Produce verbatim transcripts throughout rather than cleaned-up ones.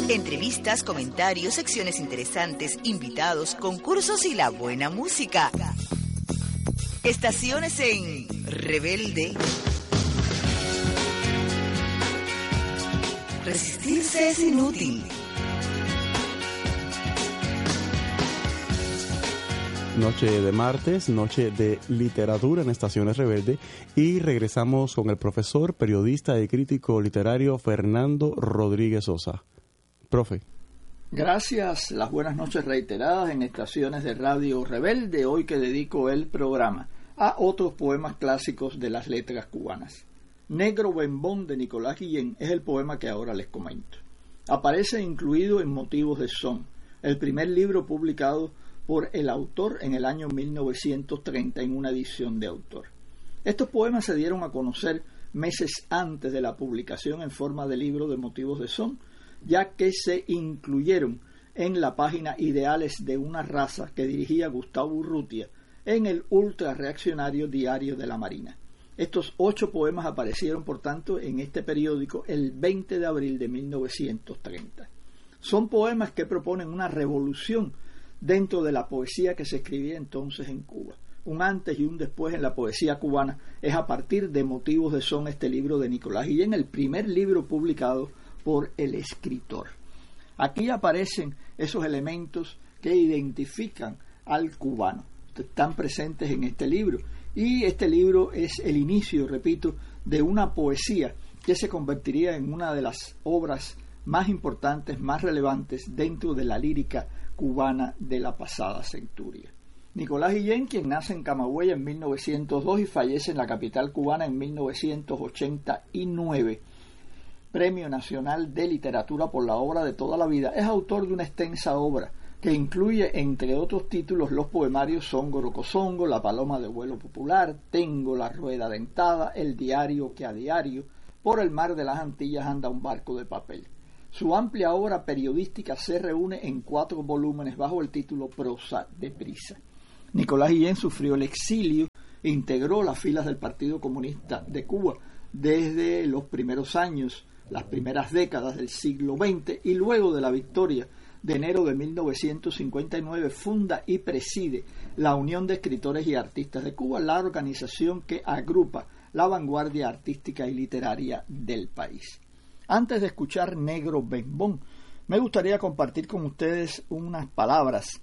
Entrevistas, comentarios, secciones interesantes, invitados, concursos y la buena música. Estaciones en Rebelde. Resistirse es inútil. Noche de martes, noche de literatura en Estaciones Rebelde, y regresamos con el profesor, periodista y crítico literario Fernando Rodríguez Sosa. Profe. Gracias, las buenas noches reiteradas en Estaciones de Radio Rebelde, hoy que dedico el programa a otros poemas clásicos de las letras cubanas. Negro Bembón de Nicolás Guillén es el poema que ahora les comento. Aparece incluido en Motivos de Son, el primer libro publicado por el autor en el año mil novecientos treinta en una edición de autor. Estos poemas se dieron a conocer meses antes de la publicación en forma de libro de Motivos de Son, ya que se incluyeron en la página Ideales de una raza que dirigía Gustavo Urrutia en el ultra reaccionario Diario de la Marina. Estos ocho poemas aparecieron, por tanto, en este periódico el veinte de abril de mil novecientos treinta. Son poemas que proponen una revolución dentro de la poesía que se escribía entonces en Cuba. Un antes y un después en la poesía cubana es a partir de Motivos de Son, este libro de Nicolás Guillén, el primer libro publicado por el escritor. Aquí aparecen esos elementos que identifican al cubano, están presentes en este libro, y este libro es el inicio, repito, de una poesía que se convertiría en una de las obras más importantes, más relevantes dentro de la lírica cubana de la pasada centuria. Nicolás Guillén, quien nace en Camagüey en mil novecientos dos y fallece en la capital cubana en mil novecientos ochenta y nueve, Premio Nacional de Literatura por la obra de toda la vida, es autor de una extensa obra que incluye, entre otros títulos, los poemarios Songo Rocosongo, La Paloma de Vuelo Popular, Tengo la Rueda Dentada, El Diario que a diario, Por el Mar de las Antillas anda un barco de papel. Su amplia obra periodística se reúne en cuatro volúmenes bajo el título Prosa de Prisa. Nicolás Guillén sufrió el exilio e integró las filas del Partido Comunista de Cuba desde los primeros años, las primeras décadas del siglo veinte, y luego de la victoria de enero de mil novecientos cincuenta y nueve funda y preside la Unión de Escritores y Artistas de Cuba, la organización que agrupa la vanguardia artística y literaria del país. Antes de escuchar Negro Bembón, me gustaría compartir con ustedes unas palabras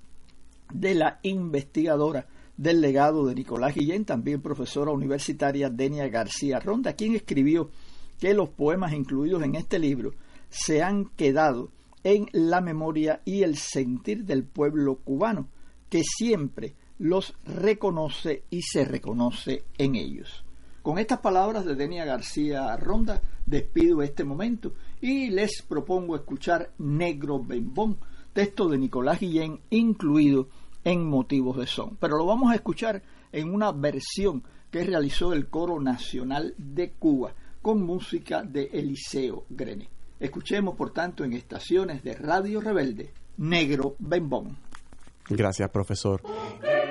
de la investigadora del legado de Nicolás Guillén, también profesora universitaria, Denia García Ronda, quien escribió que los poemas incluidos en este libro se han quedado en la memoria y el sentir del pueblo cubano, que siempre los reconoce y se reconoce en ellos. Con estas palabras de Denia García Ronda despido este momento y les propongo escuchar Negro Bembón, texto de Nicolás Guillén incluido en Motivos de Son. Pero lo vamos a escuchar en una versión que realizó el Coro Nacional de Cuba con música de Eliseo Grené. Escuchemos, por tanto, en Estaciones de Radio Rebelde, Negro Bembón. Gracias, profesor.